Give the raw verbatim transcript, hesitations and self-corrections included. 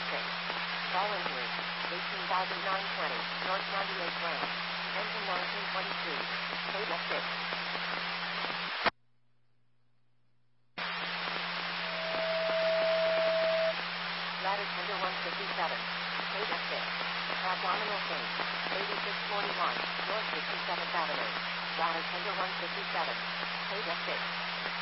six. Ball injury. eighteen thousand nine hundred twenty. North ninety-eight Ram. Engine nineteen twenty-three. Code F six. Ladder tender one fifty-seven. Code F six. Abdominal change. eighty-six forty-one. North fifty-seventh Avenue. Ladder tender one fifty-seven. Code F six.